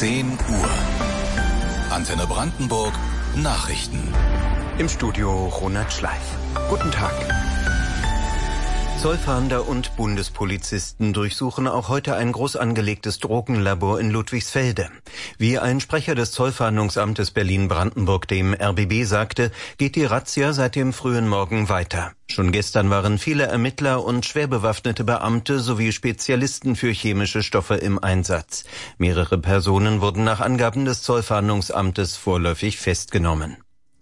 10 Uhr. Antenne Brandenburg, Nachrichten. Im Studio Ronald Schleif. Guten Tag. Zollfahnder und Bundespolizisten durchsuchen auch heute ein groß angelegtes Drogenlabor in Ludwigsfelde. Wie ein Sprecher des Zollfahndungsamtes Berlin-Brandenburg dem RBB sagte, geht die Razzia seit dem frühen Morgen weiter. Schon gestern waren viele Ermittler und schwer bewaffnete Beamte sowie Spezialisten für chemische Stoffe im Einsatz. Mehrere Personen wurden nach Angaben des Zollfahndungsamtes vorläufig festgenommen.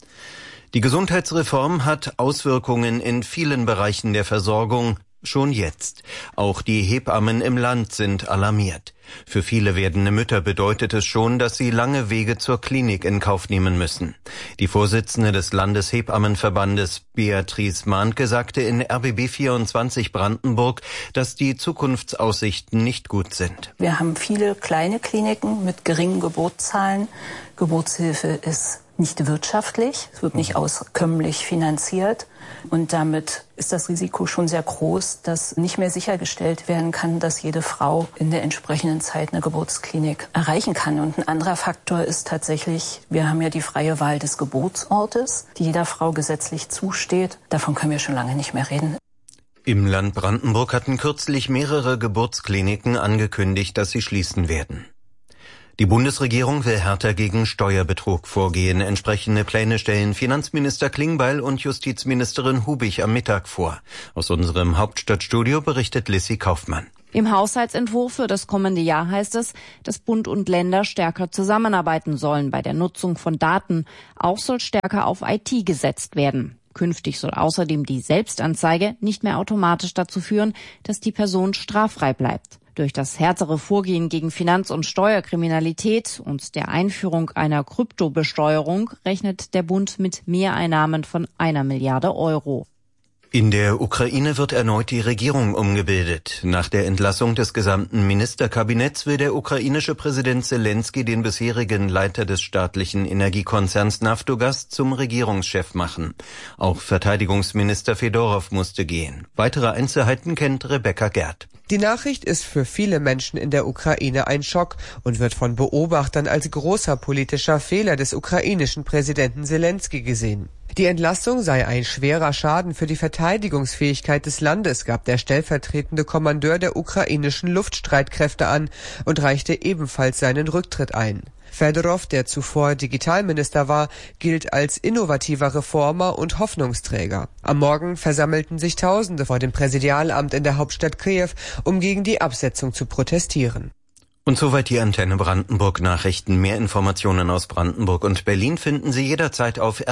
Die Gesundheitsreform hat Auswirkungen in vielen Bereichen der Versorgung, schon jetzt. Auch die Hebammen im Land sind alarmiert. Für viele werdende Mütter bedeutet es schon, dass sie lange Wege zur Klinik in Kauf nehmen müssen. Die Vorsitzende des Landeshebammenverbandes, Beatrice Mahnke, sagte in RBB 24 Brandenburg, dass die Zukunftsaussichten nicht gut sind. Wir haben viele kleine Kliniken mit geringen Geburtszahlen. Geburtshilfe ist nicht wirtschaftlich, es wird nicht auskömmlich finanziert und damit ist das Risiko schon sehr groß, dass nicht mehr sichergestellt werden kann, dass jede Frau in der entsprechenden Zeit eine Geburtsklinik erreichen kann. Und ein anderer Faktor ist tatsächlich, wir haben ja die freie Wahl des Geburtsortes, die jeder Frau gesetzlich zusteht. Davon können wir schon lange nicht mehr reden. Im Land Brandenburg hatten kürzlich mehrere Geburtskliniken angekündigt, dass sie schließen werden. Die Bundesregierung will härter gegen Steuerbetrug vorgehen. Entsprechende Pläne stellen Finanzminister Klingbeil und Justizministerin Hubig am Mittag vor. Aus unserem Hauptstadtstudio berichtet Lissy Kaufmann. Im Haushaltsentwurf für das kommende Jahr heißt es, dass Bund und Länder stärker zusammenarbeiten sollen bei der Nutzung von Daten. Auch soll stärker auf IT gesetzt werden. Künftig soll außerdem die Selbstanzeige nicht mehr automatisch dazu führen, dass die Person straffrei bleibt. Durch das härtere Vorgehen gegen Finanz- und Steuerkriminalität und der Einführung einer Kryptobesteuerung rechnet der Bund mit Mehreinnahmen von 1 Milliarde Euro. In der Ukraine wird erneut die Regierung umgebildet. Nach der Entlassung des gesamten Ministerkabinetts will der ukrainische Präsident Selenskyj den bisherigen Leiter des staatlichen Energiekonzerns Naftogaz zum Regierungschef machen. Auch Verteidigungsminister Fedorow musste gehen. Weitere Einzelheiten kennt Rebecca Gerd. Die Nachricht ist für viele Menschen in der Ukraine ein Schock und wird von Beobachtern als großer politischer Fehler des ukrainischen Präsidenten Selenskyj gesehen. Die Entlassung sei ein schwerer Schaden für die Verteidigungsfähigkeit des Landes, gab der stellvertretende Kommandeur der ukrainischen Luftstreitkräfte an und reichte ebenfalls seinen Rücktritt ein. Fedorow, der zuvor Digitalminister war, gilt als innovativer Reformer und Hoffnungsträger. Am Morgen versammelten sich Tausende vor dem Präsidialamt in der Hauptstadt Kiew, um gegen die Absetzung zu protestieren. Und soweit die Antenne Brandenburg Nachrichten. Mehr Informationen aus Brandenburg und Berlin finden Sie jederzeit auf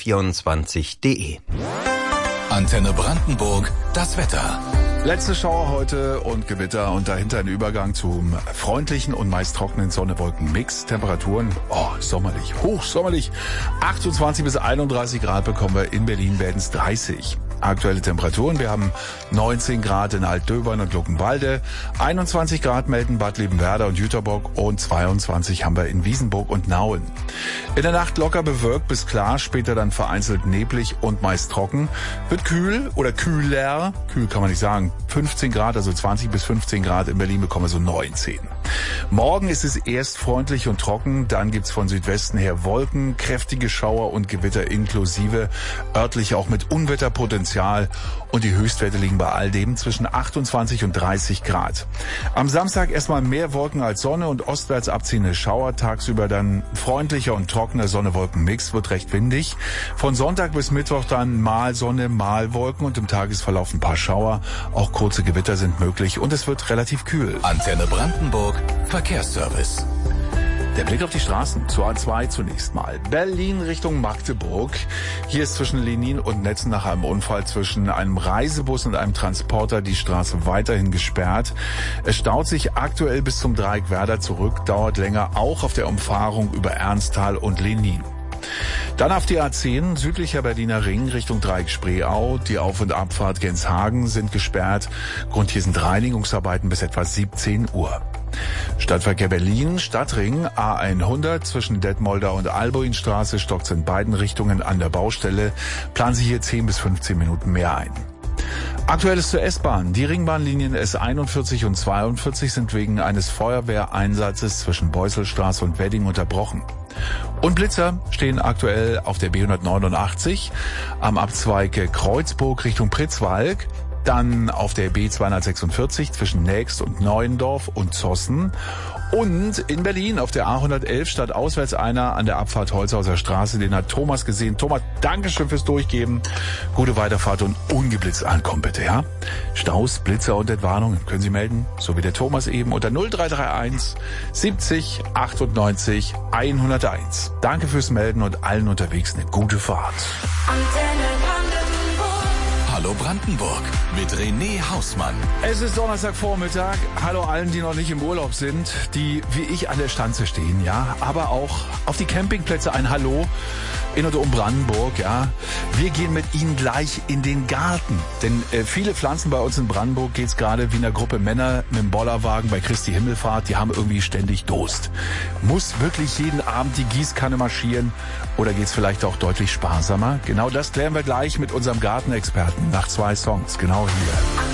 rbb24.de. Antenne Brandenburg, das Wetter. Letzte Schauer heute und Gewitter und dahinter ein Übergang zum freundlichen und meist trockenen Sonne-Wolken-Mix. Temperaturen, sommerlich, hochsommerlich. 28 bis 31 Grad bekommen wir, in Berlin werden es 30. Aktuelle Temperaturen, wir haben 19 Grad in Altdöbern und Luckenwalde, 21 Grad melden Bad Liebenwerda und Jüterbock und 22 haben wir in Wiesenburg und Nauen. In der Nacht locker bewölkt bis klar, später dann vereinzelt neblig und meist trocken. Wird kühl oder kühler, kühl kann man nicht sagen, 15 Grad, also 20 bis 15 Grad, in Berlin bekommen wir so 19. Morgen ist es erst freundlich und trocken, dann gibt's von Südwesten her Wolken, kräftige Schauer und Gewitter inklusive, örtlich auch mit Unwetterpotenzial und die Höchstwerte liegen bei all dem zwischen 28 und 30 Grad. Am Samstag erstmal mehr Wolken als Sonne und ostwärts abziehende Schauer, tagsüber dann freundlicher und trockener Sonne-Wolken-Mix, wird recht windig. Von Sonntag bis Mittwoch dann mal Sonne, mal Wolken und im Tagesverlauf ein paar Schauer, auch kurze Gewitter sind möglich und es wird relativ kühl. Antenne Brandenburg, Verkehrsservice. Der Blick auf die Straßen, zur A2 zunächst mal. Berlin Richtung Magdeburg. Hier ist zwischen Lenin und Netzen nach einem Unfall zwischen einem Reisebus und einem Transporter die Straße weiterhin gesperrt. Es staut sich aktuell bis zum Dreieck Werder zurück, dauert länger auch auf der Umfahrung über Ernsthal und Lenin. Dann auf die A10, südlicher Berliner Ring Richtung Dreieck Spreeau. Die Auf- und Abfahrt Genshagen sind gesperrt. Grund hier sind Reinigungsarbeiten bis etwa 17 Uhr. Stadtverkehr Berlin, Stadtring, A100 zwischen Detmolder und Albuinstraße stockt in beiden Richtungen an der Baustelle. Planen Sie hier 10 bis 15 Minuten mehr ein. Aktuelles zur S-Bahn. Die Ringbahnlinien S41 und 42 sind wegen eines Feuerwehreinsatzes zwischen Beusselstraße und Wedding unterbrochen. Und Blitzer stehen aktuell auf der B189 am Abzweig Kreuzburg Richtung Pritzwalk, dann auf der B246 zwischen Nächst und Neuendorf und Zossen und in Berlin auf der A111 statt auswärts einer an der Abfahrt Holzhauser Straße. Den hat Thomas gesehen. Thomas, Dankeschön fürs Durchgeben. Gute Weiterfahrt und ungeblitzt ankommen bitte, ja? Staus, Blitzer und Entwarnungen können Sie melden, so wie der Thomas eben, unter 0331 70 98 101. Danke fürs Melden und allen unterwegs eine gute Fahrt. Hallo Brandenburg mit René Hausmann. Es ist Donnerstagvormittag. Hallo allen, die noch nicht im Urlaub sind, die wie ich an der Stanze stehen, ja, aber auch auf die Campingplätze ein Hallo in und um Brandenburg, ja. Wir gehen mit Ihnen gleich in den Garten, denn viele Pflanzen bei uns in Brandenburg geht's gerade wie einer Gruppe Männer mit dem Bollerwagen bei Christi Himmelfahrt, die haben irgendwie ständig Durst. Muss wirklich jeden Abend die Gießkanne marschieren oder geht's vielleicht auch deutlich sparsamer? Genau das klären wir gleich mit unserem Gartenexperten nach 2 Songs, genau hier.